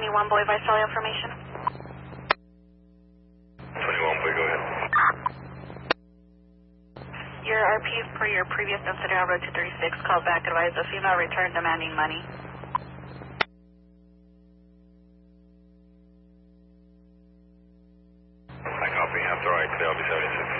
21 Boy Visalia information. 21 Boy, go ahead. Your RP for your previous incident on Road 236 called back, advised a female returned demanding money. I copy, after right, clear, I'll be 76.